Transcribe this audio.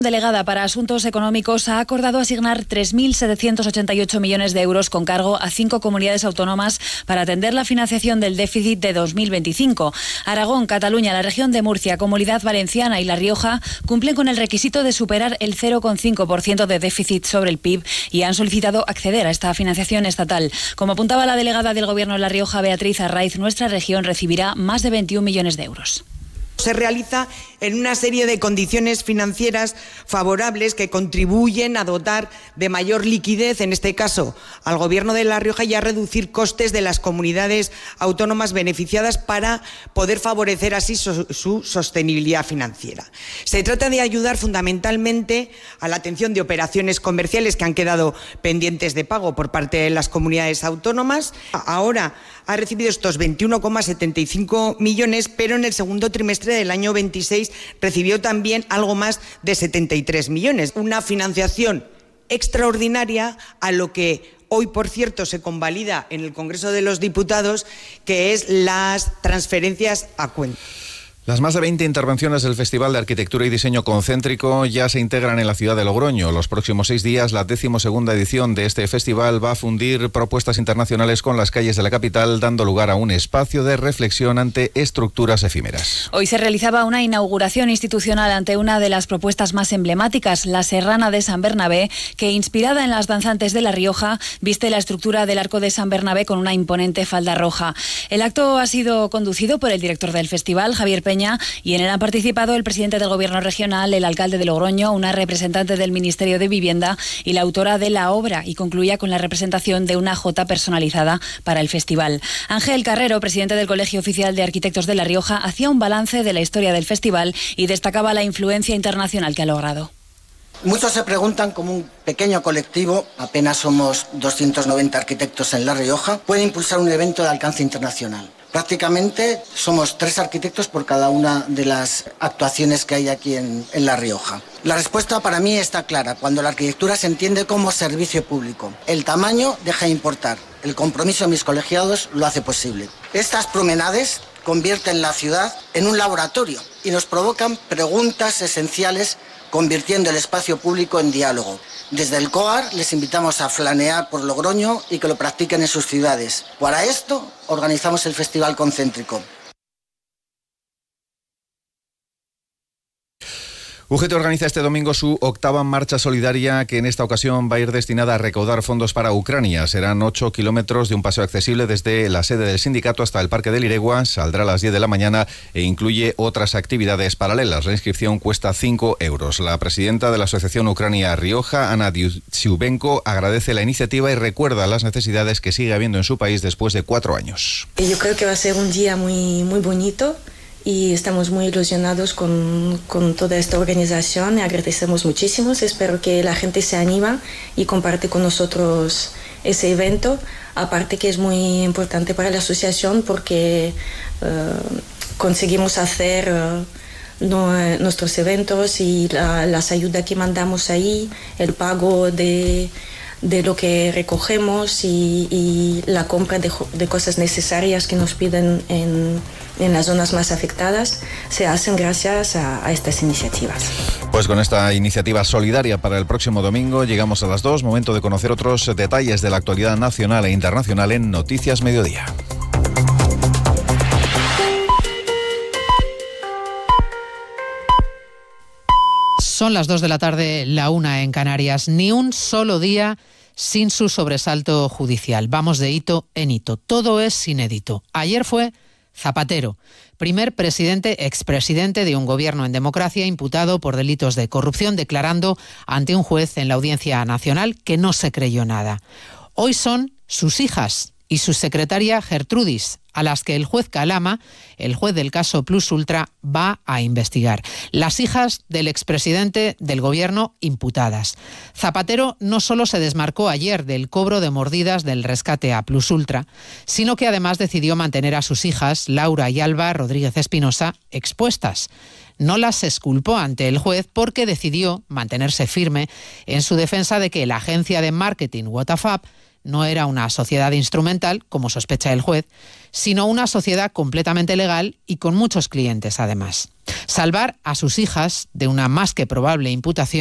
Delegada para Asuntos Económicos ha acordado asignar 3.788 millones de euros con cargo a 5 comunidades autónomas para atender la financiación del déficit de 2025. Aragón, Cataluña, la región de Murcia, Comunidad Valenciana y La Rioja cumplen con el requisito de superar el 0,5% de déficit sobre el PIB y han solicitado acceder a esta financiación estatal. Como apuntaba la delegada del Gobierno en La Rioja, Beatriz Arraiz, nuestra región recibirá más de 21 millones de euros. Se realiza en una serie de condiciones financieras favorables que contribuyen a dotar de mayor liquidez, en este caso al Gobierno de La Rioja, y a reducir costes de las comunidades autónomas beneficiadas para poder favorecer así su sostenibilidad financiera. Se trata de ayudar fundamentalmente a la atención de operaciones comerciales que han quedado pendientes de pago por parte de las comunidades autónomas. Ahora ha recibido estos 21,75 millones, pero en el segundo trimestre del año 26 recibió también algo más de 73 millones. Una financiación extraordinaria a lo que hoy, por cierto, se convalida en el Congreso de los Diputados, que es las transferencias a cuenta. Las más de 20 intervenciones del Festival de Arquitectura y Diseño Concéntrico ya se integran en la ciudad de Logroño. Los próximos 6 días, la 12ª edición de este festival va a fundir propuestas internacionales con las calles de la capital, dando lugar a un espacio de reflexión ante estructuras efímeras. Hoy se realizaba una inauguración institucional ante una de las propuestas más emblemáticas, la Serrana de San Bernabé, que, inspirada en las danzantes de La Rioja, viste la estructura del Arco de San Bernabé con una imponente falda roja. El acto ha sido conducido por el director del festival, Javier Peña, y en él han participado el presidente del Gobierno regional, el alcalde de Logroño, una representante del Ministerio de Vivienda y la autora de la obra, y concluía con la representación de una jota personalizada para el festival. Ángel Carrero, presidente del Colegio Oficial de Arquitectos de La Rioja, hacía un balance de la historia del festival y destacaba la influencia internacional que ha logrado. Muchos se preguntan cómo un pequeño colectivo, apenas somos 290 arquitectos en La Rioja, puede impulsar un evento de alcance internacional. Prácticamente somos 3 arquitectos por cada una de las actuaciones que hay aquí en La Rioja. La respuesta para mí está clara: cuando la arquitectura se entiende como servicio público. El tamaño deja de importar, el compromiso de mis colegiados lo hace posible. Estas promenades convierten la ciudad en un laboratorio y nos provocan preguntas esenciales, convirtiendo el espacio público en diálogo. Desde el COAR les invitamos a flanear por Logroño y que lo practiquen en sus ciudades. Para esto organizamos el Festival Concéntrico. UGT organiza este domingo su 8ª marcha solidaria, que en esta ocasión va a ir destinada a recaudar fondos para Ucrania. Serán 8 kilómetros de un paseo accesible desde la sede del sindicato hasta el Parque del Iregua. Saldrá a las 10 de la mañana e incluye otras actividades paralelas. La inscripción cuesta 5 euros. La presidenta de la Asociación Ucrania Rioja, Ana Diutsiubenko, agradece la iniciativa y recuerda las necesidades que sigue habiendo en su país después de 4 años. Yo creo que va a ser un día muy bonito. Y estamos muy ilusionados con toda esta organización y agradecemos muchísimo. Espero que la gente se anima y comparte con nosotros ese evento. Aparte que es muy importante para la asociación porque conseguimos hacer nuestros eventos y las ayudas que mandamos ahí, el pago de lo que recogemos y la compra de cosas necesarias que nos piden en las zonas más afectadas, se hacen gracias a estas iniciativas. Pues con esta iniciativa solidaria para el próximo domingo llegamos a las 2, momento de conocer otros detalles de la actualidad nacional e internacional en Noticias Mediodía. Son las 2 de la tarde, la 1 en Canarias. Ni un solo día sin su sobresalto judicial. Vamos de hito en hito. Todo es inédito. Ayer fue Zapatero, primer expresidente de un gobierno en democracia, imputado por delitos de corrupción, declarando ante un juez en la Audiencia Nacional que no se creyó nada. Hoy son sus hijas y su secretaria Gertrudis, a las que el juez Calama, el juez del caso Plus Ultra, va a investigar. Las hijas del expresidente del gobierno imputadas. Zapatero no solo se desmarcó ayer del cobro de mordidas del rescate a Plus Ultra, sino que además decidió mantener a sus hijas, Laura y Alba Rodríguez Espinosa, expuestas. No las exculpó ante el juez porque decidió mantenerse firme en su defensa de que la agencia de marketing WTF no era una sociedad instrumental, como sospecha el juez, sino una sociedad completamente legal y con muchos clientes además. Salvar a sus hijas de una más que probable imputación